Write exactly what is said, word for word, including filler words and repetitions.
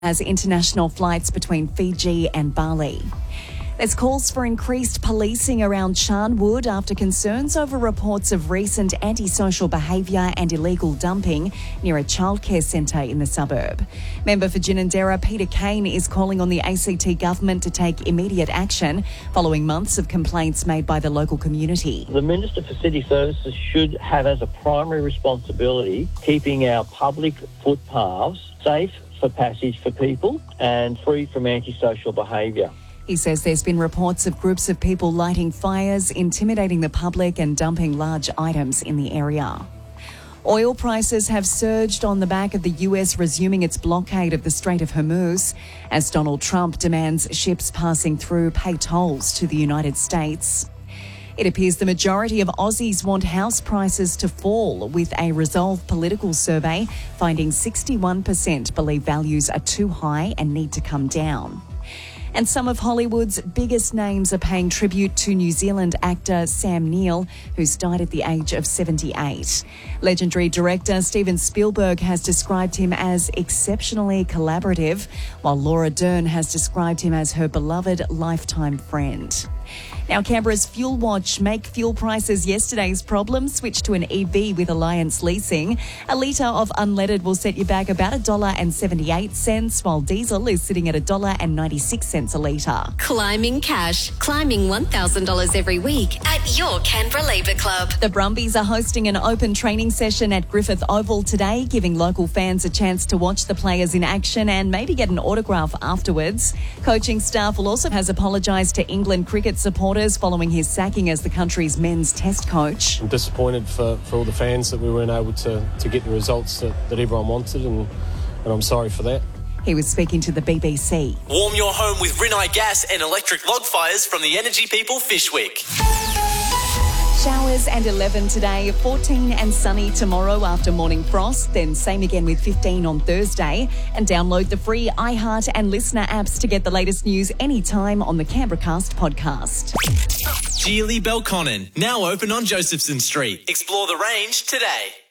As international flights between Fiji and Bali. There's calls for increased policing around Charnwood after concerns over reports of recent antisocial behaviour and illegal dumping near a childcare centre in the suburb. Member for Ginninderra Peter Kane is calling on the A C T government to take immediate action following months of complaints made by the local community. The Minister for City Services should have as a primary responsibility keeping our public footpaths safe for passage for people and free from antisocial behaviour. He says there's been reports of groups of people lighting fires, intimidating the public and dumping large items in the area. Oil prices have surged on the back of the U S resuming its blockade of the Strait of Hormuz as Donald Trump demands ships passing through pay tolls to the United States. It appears the majority of Aussies want house prices to fall, with a Resolve political survey finding sixty-one percent believe values are too high and need to come down. And some of Hollywood's biggest names are paying tribute to New Zealand actor Sam Neill, who's died at the age of seventy-eight. Legendary director Steven Spielberg has described him as exceptionally collaborative, while Laura Dern has described him as her beloved lifetime friend. Now, Canberra's Fuel Watch make fuel prices yesterday's problem switch to an E V with Alliance Leasing. A litre of unleaded will set you back about one dollar seventy-eight, while diesel is sitting at one dollar ninety-six a litre. Climbing cash. Climbing one thousand dollars every week at your Canberra Labour Club. The Brumbies are hosting an open training session at Griffith Oval today, giving local fans a chance to watch the players in action and maybe get an autograph afterwards. Coaching staff will also has apologised to England cricket supporters following his sacking as the country's men's test coach. I'm disappointed for, for all the fans that we weren't able to, to get the results that, that everyone wanted, and, and I'm sorry for that. He was speaking to the B B C. Warm your home with Rinnai gas and electric log fires from the energy people Fishwick. Showers and eleven today, fourteen and sunny tomorrow after morning frost, then same again with fifteen on Thursday. And download the free iHeart and Listener apps to get the latest news anytime on the Canberracast podcast. Geely Belconnen, now open on Josephson Street. Explore the range today.